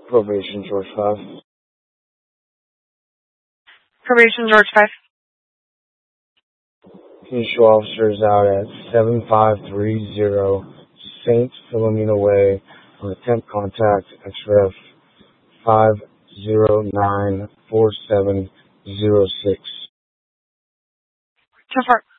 Probation, George 5. Probation, George 5. Can you show officers out at 7530 St. Philomena Way on attempt contact XREF 5094706. 10-4.